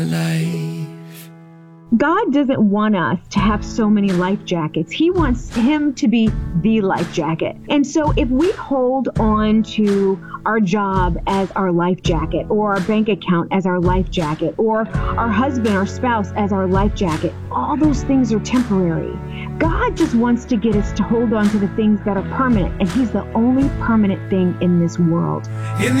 life. God doesn't want us to have so many life jackets. He wants him to be the life jacket. And so if we hold on to our job as our life jacket, or our bank account as our life jacket, or our husband, our spouse as our life jacket, all those things are temporary. God just wants to get us to hold on to the things that are permanent, and he's the only permanent thing in this world.